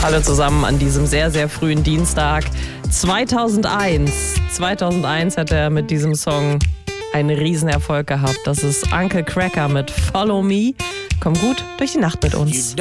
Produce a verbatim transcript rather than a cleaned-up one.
Hallo zusammen an diesem sehr, sehr frühen Dienstag. zweitausendeins. zweitausendeins hat er mit diesem Song einen Riesenerfolg gehabt. Das ist Uncle Kracker mit Follow Me. Komm gut durch die Nacht mit uns.